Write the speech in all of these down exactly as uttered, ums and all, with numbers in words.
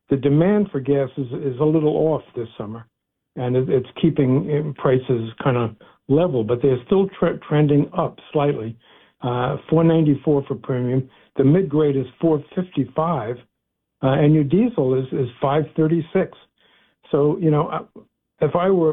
the demand for gas is, is a little off this summer, and it, it's keeping prices kind of level, but they're still tre- trending up slightly. Uh, four ninety-four for premium. The mid-grade is four fifty-five, uh, and your diesel is, is five thirty-six. So, you know, if I were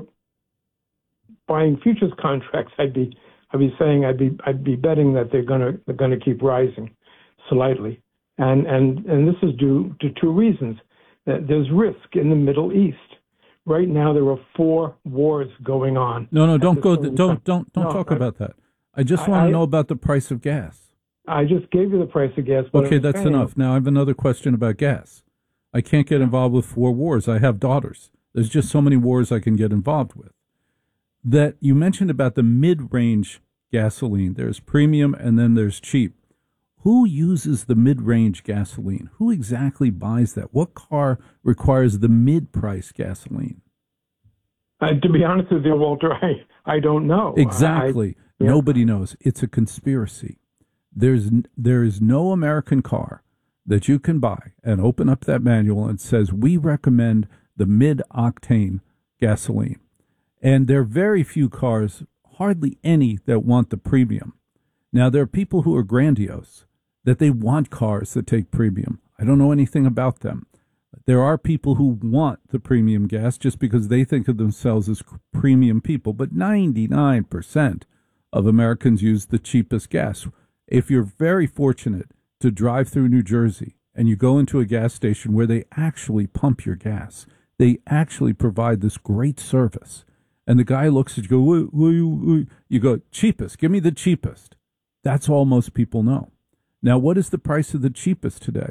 buying futures contracts, I'd be I'd be saying I'd be I'd be betting that they're gonna they're gonna keep rising slightly, and and and this is due to two reasons. That there's risk in the Middle East. Right now, there are four wars going on. No, no, don't go. Th- don't don't don't no, talk I, about that. I just I, want to I, know about the price of gas. I just gave you the price of gas. But Okay, that's enough. Now I have another question about gas. I can't get involved with four wars. I have daughters. There's just so many wars I can get involved with. That you mentioned about the mid-range gasoline. There's premium and then there's cheap. Who uses the mid-range gasoline? Who exactly buys that? What car requires the mid-price gasoline? Uh, to be honest with you, Walter, I, I don't know. Exactly. I, yeah. Nobody knows. It's a conspiracy. There's there is no American car that you can buy and open up that manual and says, we recommend the mid-octane gasoline. And there are very few cars, hardly any, that want the premium. Now, there are people who are grandiose, that they want cars that take premium. I don't know anything about them. There are people who want the premium gas just because they think of themselves as premium people, but ninety-nine percent of Americans use the cheapest gas. If you're very fortunate to drive through New Jersey and you go into a gas station where they actually pump your gas, they actually provide this great service. And the guy looks at you, go, what, what, what? You go, cheapest, give me the cheapest. That's all most people know. Now, what is the price of the cheapest today?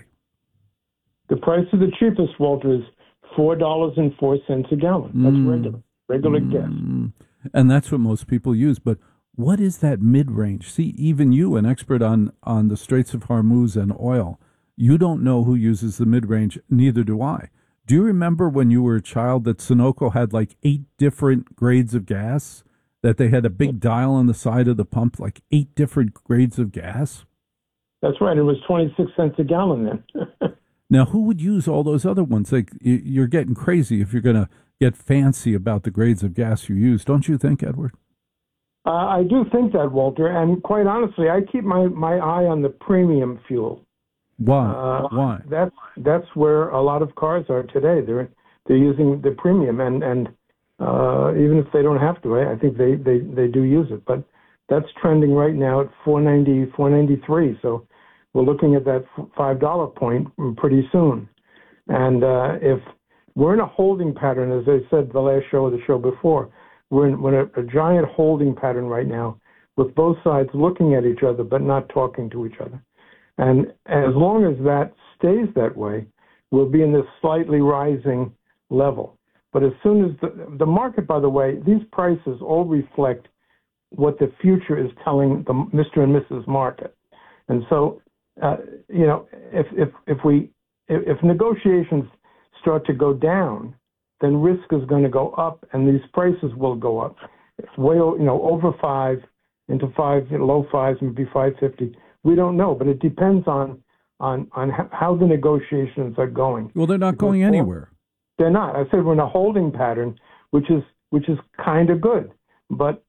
The price of the cheapest, Walter, is four dollars and four cents a gallon. That's mm. regular, regular mm. gas. And that's what most people use. But what is that mid-range? See, even you, an expert on, on the Straits of Hormuz and oil, you don't know who uses the mid-range. Neither do I. Do you remember when you were a child that Sunoco had like eight different grades of gas? That they had a big dial on the side of the pump, like eight different grades of gas? That's right. It was twenty-six cents a gallon then. Now, who would use all those other ones? Like, you're getting crazy if you're going to get fancy about the grades of gas you use. Don't you think, Edward? Uh, I do think that, Walter. And quite honestly, I keep my, my eye on the premium fuel. Why? Uh, Why? That's that's where a lot of cars are today. They're they're using the premium, and and uh, even if they don't have to, I, I think they, they, they do use it. But that's trending right now at four ninety, four ninety-three. So we're looking at that five dollar point pretty soon. And uh, if we're in a holding pattern, as I said the last show or the show before, we're in, we're in a, a giant holding pattern right now with both sides looking at each other but not talking to each other. And as long as that stays that way, we'll be in this slightly rising level. But as soon as the, the market, by the way, these prices all reflect what the future is telling the Mister and Missus Market. And so, uh, you know, if, if, if we, if, if negotiations start to go down, then risk is going to go up and these prices will go up. It's way, you know, over five into five, you know, low fives, maybe five fifty. We don't know, but it depends on on on how the negotiations are going. Well, they're not because going anywhere. They're not. I said we're in a holding pattern, which is which is kind of good, but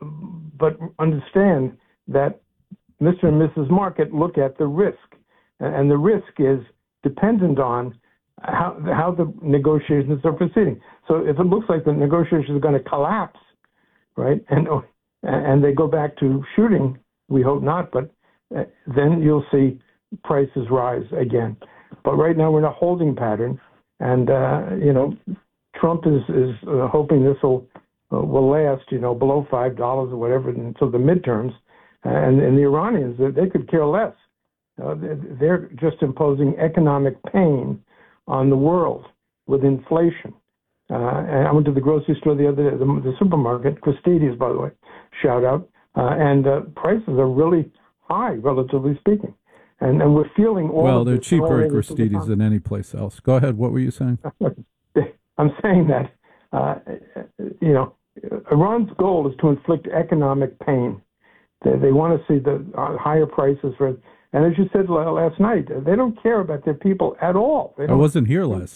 but understand that Mister and Missus Market look at the risk, and the risk is dependent on how how the negotiations are proceeding. So if it looks like the negotiations are going to collapse, right, and and they go back to shooting, we hope not, but Uh, then you'll see prices rise again. But right now we're in a holding pattern, and uh, you know, Trump is is uh, hoping this will uh, will last, you know, below five dollars or whatever until the midterms, and and the Iranians, they could care less. Uh, they're just imposing economic pain on the world with inflation. Uh, and I went to the grocery store the other day, the, the supermarket, Christie's, by the way, shout out, uh, and uh, prices are really high, relatively speaking, and and we're feeling all. Well, of they're this cheaper at Christie's than any place else. Go ahead. What were you saying? I'm saying that uh, you know, Iran's goal is to inflict economic pain. They, they want to see the uh, higher prices for, and as you said last night, they don't care about their people at all. They I wasn't here last